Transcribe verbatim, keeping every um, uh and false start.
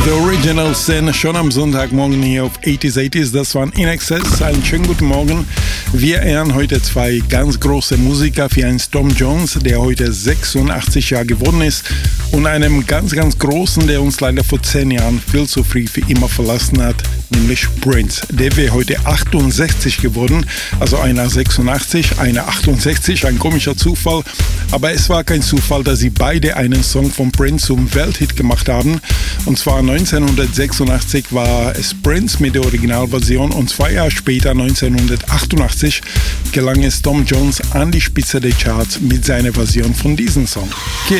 The Originals sind schon am Sonntagmorgen hier auf achtziger achtzig. Das waren In Excess. Einen schönen guten Morgen. Wir ehren heute zwei ganz große Musiker, wie ein Tom Jones, der heute sechsundachtzig Jahre geworden ist, und einem ganz, ganz großen, der uns leider vor zehn Jahren viel zu früh für immer verlassen hat, nämlich Prince. Der wäre heute achtundsechzig geworden, also einer sechsundachtzig, einer achtundsechzig, ein komischer Zufall. Aber es war kein Zufall, dass sie beide einen Song von Prince zum Welthit gemacht haben. Und zwar neunzehnhundertsechsundachtzig war es Prince mit der Originalversion, und zwei Jahre später, neunzehnhundertachtundachtzig, gelang es Tom Jones an die Spitze der Charts mit seiner Version von diesem Song.